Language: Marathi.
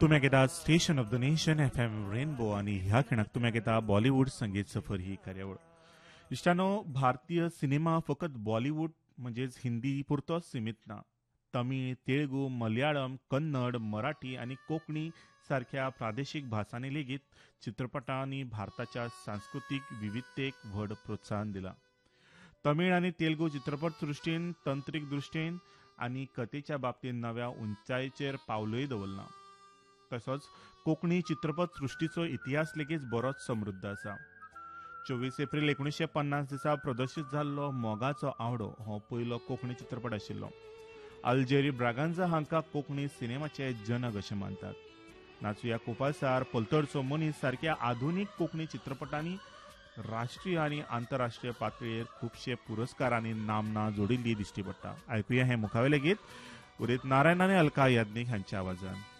तुम्ही घेता station of the nation FM rainbow आणि ह्या खिणाक तुम्ही घेता बॉलिवूड संगीत सफर ही कार्यावळ. इश्टानो, भारतीय सिनेमा फकत बॉलिवूड म्हणजेच हिंदी पुरतोच सीमित ना. तमिळ, तेलुगू, मल्याळम, कन्नड, मराठी आणि कोंकणी सारख्या प्रादेशिक भाषांनी लेगीत चित्रपटांनी भारताच्या सांस्कृतिक विविधतेक व्हड प्रोत्साहन दिला. तमिळ आणि तेलुगू चित्रपट सृष्टीन तंत्रीक दृश्टीन आणि कथेच्या बाबतीत नव्या उंचायेचेर पावलय दवरला. तसोच कोंकणी चित्रपट सृष्टीचो इतिहास लेगीत बरोच समृद्ध आसा. 24 एप्रिल 1950 दिसा प्रदर्शित जाल्लो मोगाचो आवडो हो पयलो कोंकणी चित्रपट आशिल्लो. अल्जेरी ब्रागांझा हांकां कोंकणी सिनेमाचे जनक अशें मानतात. नाचुया कोपासार, पलतडचो मनीस सारख्या आधुनीक कोंकणी चित्रपटांनी राष्ट्रीय आणि आंतरराष्ट्रीय पातळीर खुबशे पुरस्कारांनी नामना जोडिल्ली दिश्टी पडटा. आयकुया हे मुखावेले गीत उदित नारायण आनी अलका याज्ञिक हांच्या आवाजान.